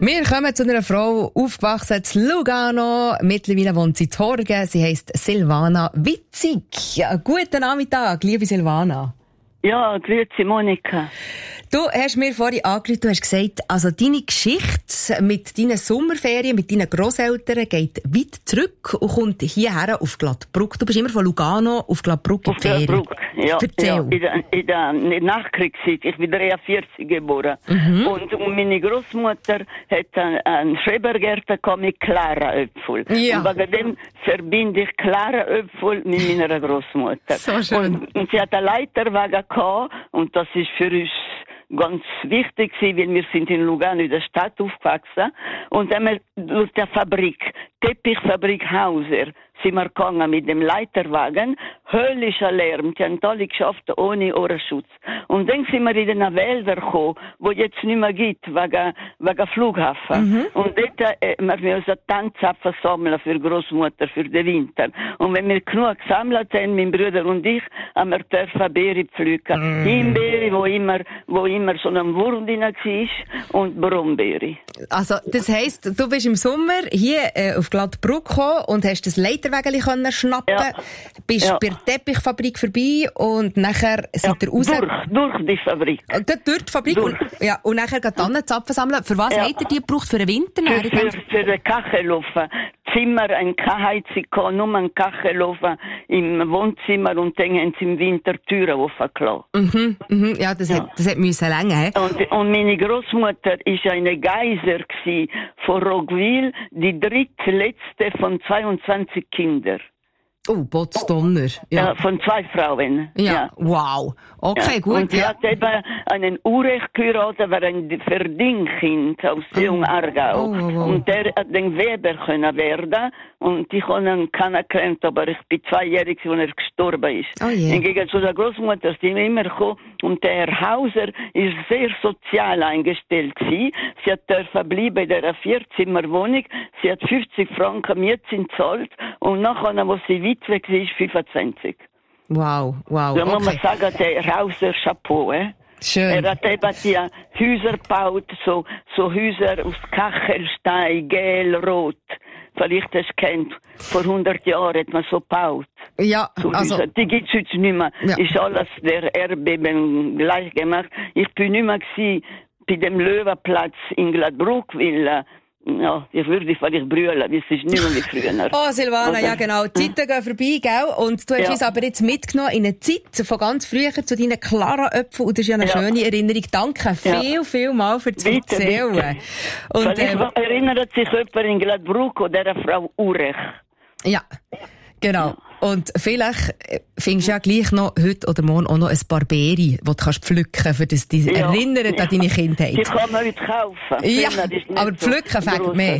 Wir kommen zu einer Frau, aufgewachsen in Lugano. Mittlerweile wohnt sie in Torgen. Sie heisst Silvana Witzig. Ja, guten Nachmittag, liebe Silvana. Ja, grüezi Monika. Du hast mir vorhin angerufen, du hast gesagt, also deine Geschichte mit deinen Sommerferien, mit deinen Grosseltern geht weit zurück und kommt hierher auf Glattbrugg. Du bist immer von Lugano auf Glattbrugg in die Ferien. Glattbrugg, ja. Erzähl. Ja, in der Nachkriegszeit. Ich bin 43 geboren. Und meine Großmutter hat einen Schrebergärten mit Klaraöpfel. Ja. Und wegen dem verbinde ich Klaraöpfel mit meiner Großmutter. So schön. Und sie hat einen Leiterwagen gehabt und das ist für uns ganz wichtig gewesen, weil wir sind in Lugano in der Stadt aufgewachsen und dann wir durch die Fabrik, Teppichfabrik Hauser, sind wir gegangen mit dem Leiterwagen, höllischer Lärm, die haben alle geschafft ohne Ohrenschutz. Und dann sind wir in den Wälder gekommen, wo jetzt nicht mehr gibt, wegen Flughafen. Und dort wir müssen Tanzapfen sammeln für Großmutter, für den Winter. Und wenn wir genug gesammelt haben, mein Bruder und ich, haben wir dürfen Beere pflücken. Himbeere, wo immer so ein Wurm drin war, und Brombeere. Also, das heisst, du bist im Sommer hier auf Glattbrugg gekommen und hast das Leiterwagen können schnappen, bist bei der Teppichfabrik vorbei und nachher seid ihr raus. Durch die Fabrik. Durch die Fabrik und nachher geht Tannenzapfen sammeln. Für was habt ihr die gebraucht? Für den Winter? Für den Kachelofen. Zimmer, ein Heizung, nur ein Kachelofen im Wohnzimmer und dann haben sie im Winter Türen aufgelassen. Ja, das hat müssen länger. Und meine Großmutter war eine Geiser von Roggwil, die drittletzte von 22 Kindern. Oh, Potsdonner. Ja, von 2 Frauen. Ja. Wow. Okay, gut. Und sie hat eben einen Urech geheiratet, war ein Verdingkind aus Jung Aargau. Und der hat den Weber können werden. Und ich habe ihn kennengelernt, aber ich bin 2-jährig, als er gestorben ist. Oh yeah. Hingegen zu der Großmutter, die immer gekommen. Und der Herr Hauser ist sehr sozial eingestellt gewesen. Sie hat dürfen bleiben in dieser 4-Zimmer-Wohnung. Sie hat 50 Franken Mietzins gezahlt. Und nachher, wo sie Witwe war, 25. Wow. Da muss man sagen, der Hauser Chapeau, Schön. Er hat eben die Häuser gebaut, so Häuser aus Kachelstein, gel, rot. Vielleicht hast du kennt, vor 100 Jahren hat man so gebaut. Ja, so also. Häuser. Die gibt's heute nicht mehr. Ja. Ist alles der Erdbeben gleich gemacht. Ich bin nicht mehr gewesen bei dem Löwenplatz in Glattbrugg, weil, ja, ich würde vielleicht brüllen, weil es ist nicht mehr wie früher. Oh, Silvana, ja genau. Die Zeiten gehen vorbei, gell? Und du hast uns aber jetzt mitgenommen in eine Zeit von ganz früher zu deinen Klaraöpfeln. Und das ist ja eine schöne Erinnerung. Danke viel mal für das Erzählen. Bitte. Und erinnert sich jemand in Glattbrugg oder der Frau Urech? Ja, genau. Ja. Und vielleicht findest du ja gleich noch heute oder morgen auch noch ein paar Beeren, die du kannst pflücken, für das dich erinnert an deine Kindheit. Die kann man heute kaufen. Ja, aber pflücken fängt mehr.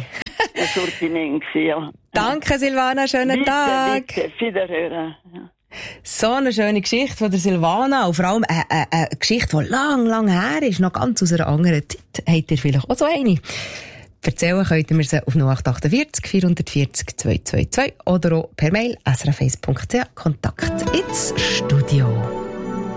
Danke, Silvana, schönen Tag. Bitte, Wiederhören. So eine schöne Geschichte von der Silvana. Und vor allem eine Geschichte, die lang her ist, noch ganz aus einer anderen Zeit. Habt ihr vielleicht auch so eine? Erzählen könnt ihr mir sie auf 0848 440 222 oder auch per Mail srf1.ch Kontakt ins Studio.